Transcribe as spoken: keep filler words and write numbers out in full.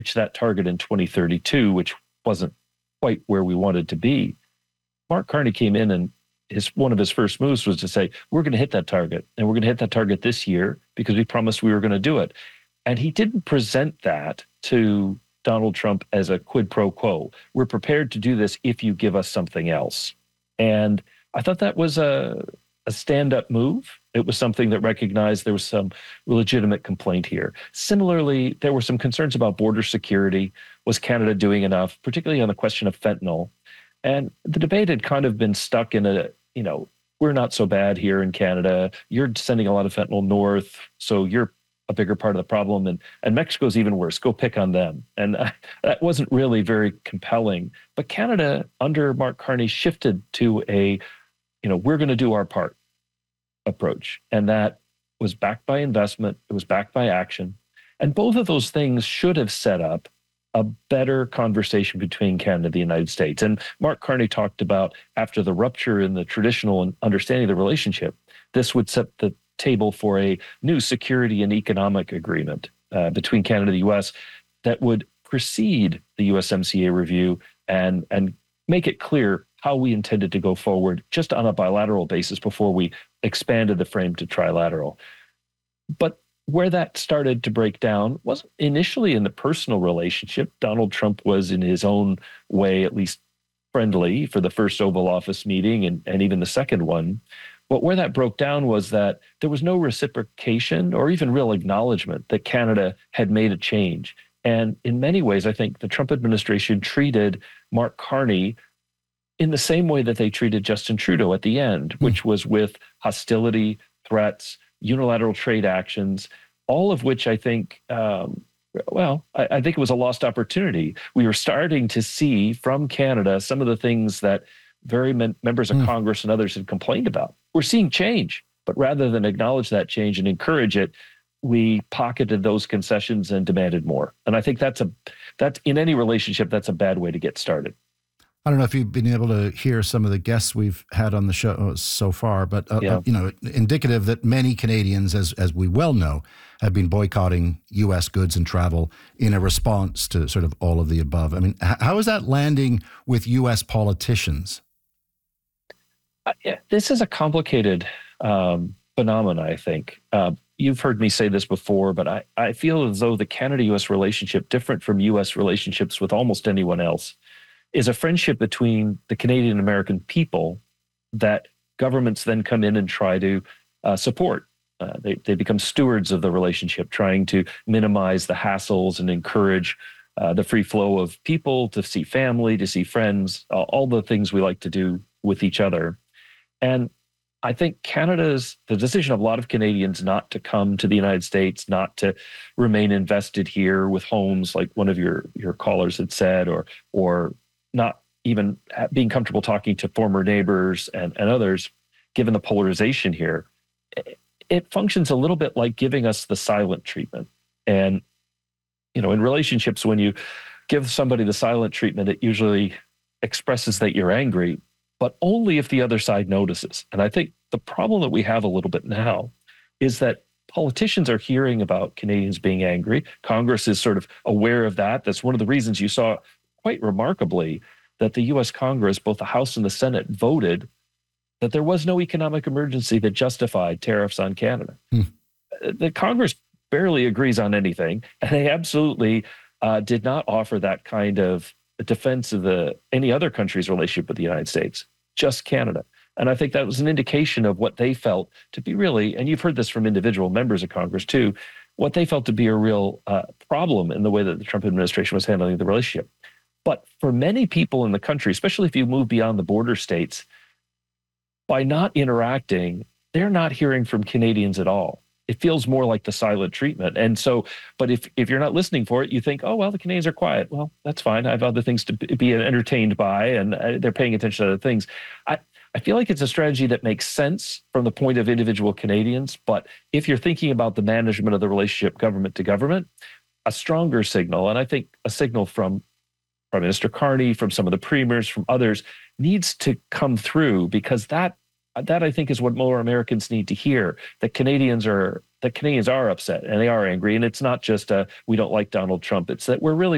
that target in twenty thirty-two, which wasn't quite where we wanted to be. Mark Carney came in and his one of his first moves was to say, we're going to hit that target and we're going to hit that target this year because we promised we were going to do it. And he didn't present that to Donald Trump as a quid pro quo. We're prepared to do this if you give us something else. And I thought that was a, a stand-up move. It was something that recognized there was some legitimate complaint here. Similarly, there were some concerns about border security. Was Canada doing enough, particularly on the question of fentanyl? And the debate had kind of been stuck in a, you know, we're not so bad here in Canada. You're sending a lot of fentanyl north, so you're a bigger part of the problem. And, and Mexico's even worse. Go pick on them. And uh, that wasn't really very compelling. But Canada, under Mark Carney, shifted to a, you know, we're going to do our part approach. And that was backed by investment. It was backed by action. And both of those things should have set up a better conversation between Canada and the United States. And Mark Carney talked about after the rupture in the traditional understanding of the relationship, this would set the table for a new security and economic agreement uh, between Canada and the U S that would precede the U S M C A review and, and make it clear how we intended to go forward just on a bilateral basis before we expanded the frame to trilateral. But where that started to break down wasn't initially in the personal relationship. Donald Trump was in his own way, at least friendly for the first Oval Office meeting and, and even the second one. But where that broke down was that there was no reciprocation or even real acknowledgement that Canada had made a change. And in many ways, I think the Trump administration treated Mark Carney in the same way that they treated Justin Trudeau at the end, mm. which was with hostility, threats, unilateral trade actions, all of which I think, um, well, I, I think it was a lost opportunity. We were starting to see from Canada some of the things that very men- members of mm. Congress and others had complained about. We're seeing change, but rather than acknowledge that change and encourage it, we pocketed those concessions and demanded more. And I think that's a that's in any relationship, that's a bad way to get started. I don't know if you've been able to hear some of the guests we've had on the show so far, but uh, yeah. uh, you know, indicative that many Canadians, as as we well know, have been boycotting U S goods and travel in a response to sort of all of the above. I mean, h- how is that landing with U S politicians? Uh, yeah, this is a complicated um, phenomenon, I think. Uh, you've heard me say this before, but I, I feel as though the Canada-U S relationship, different from U S relationships with almost anyone else, is a friendship between the Canadian American people that governments then come in and try to uh, support. Uh, they, they become stewards of the relationship, trying to minimize the hassles and encourage uh, the free flow of people to see family, to see friends, all, all the things we like to do with each other. And I think Canada's, the decision of a lot of Canadians not to come to the United States, not to remain invested here with homes, like one of your, your callers had said, or, or not even being comfortable talking to former neighbors and, and others, given the polarization here, it, it functions a little bit like giving us the silent treatment. And, you know, in relationships, when you give somebody the silent treatment, it usually expresses that you're angry, but only if the other side notices. And I think the problem that we have a little bit now is that politicians are hearing about Canadians being angry. Congress is sort of aware of that. That's one of the reasons you saw quite remarkably that the U S Congress, both the House and the Senate, voted that there was no economic emergency that justified tariffs on Canada. Hmm. The Congress barely agrees on anything, and they absolutely uh, did not offer that kind of defense of the any other country's relationship with the United States, just Canada. And I think that was an indication of what they felt to be really, and you've heard this from individual members of Congress too, what they felt to be a real uh, problem in the way that the Trump administration was handling the relationship. But for many people in the country, especially if you move beyond the border states, by not interacting, they're not hearing from Canadians at all. It feels more like the silent treatment. And so, but if if you're not listening for it, you think, oh, well, the Canadians are quiet. Well, that's fine. I have other things to be entertained by, and they're paying attention to other things. I, I feel like it's a strategy that makes sense from the point of individual Canadians. But if you're thinking about the management of the relationship government to government, a stronger signal, and I think a signal from Prime Minister Carney, from some of the premiers, from others, needs to come through, because that that I think is what more Americans need to hear. That Canadians are that Canadians are upset and they are angry, and it's not just a we don't like Donald Trump. It's that we're really